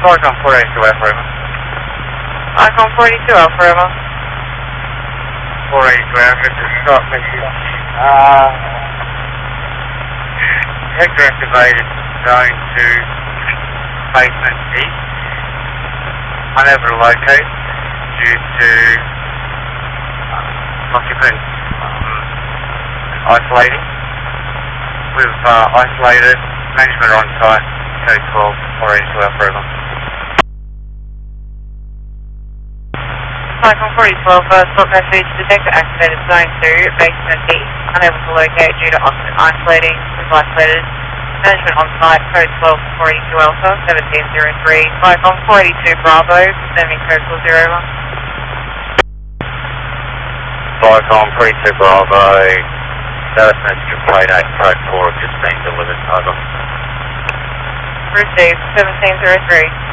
Icon 482 Alpha Lima. Icon 42 Alpha Lima. 482 Alpha, just start message. Sector activated, going to basement east. Unable to locate due to occupants isolating. We've isolated, management on site, code 12, 482 Alpha Lima. Icon 4012, stop message, detector activated, zone 2, basement east, unable to locate due to occupant isolating, we've isolated, management on site, code 12, 482 Alpha, 1703, Icon 482 Bravo, sending code 401. Icon 42 Bravo, service message of plate 8, code 4 have just been delivered, over. Received, 1703.